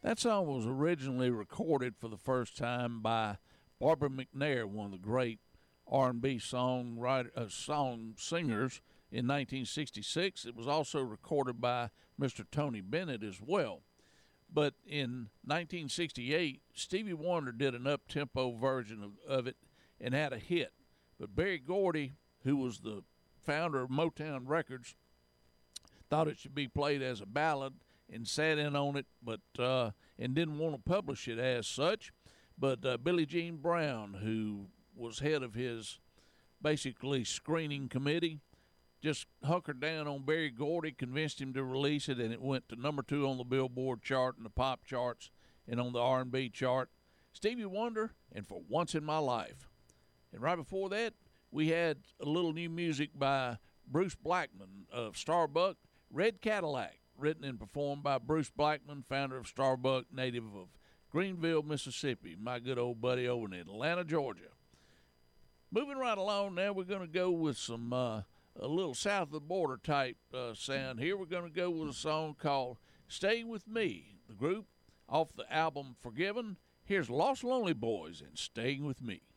That song was originally recorded for the first time by Barbara McNair, one of the great R&B song singers in 1966. It was also recorded by Mr. Tony Bennett as well. But in 1968, Stevie Wonder did an up-tempo version of it and had a hit. But Berry Gordy, who was the founder of Motown Records, thought it should be played as a ballad and sat in on it, but and didn't want to publish it as such. But Billie Jean Brown, who was head of his basically screening committee, just hunkered down on Berry Gordy, convinced him to release it, and it went to number 2 on the Billboard chart and the pop charts and on the R&B chart. Stevie Wonder and For Once in My Life. And right before that, we had a little new music by Bruce Blackman of Starbuck, Red Cadillac, written and performed by Bruce Blackman, founder of Starbuck, native of Greenville, Mississippi, my good old buddy over in Atlanta, Georgia. Moving right along now, we're going to go with some a little south of the border type sound here. We're going to go with a song called Stay With Me, the group off the album Forgiven. Here's Lost Lonely Boys and Staying With Me.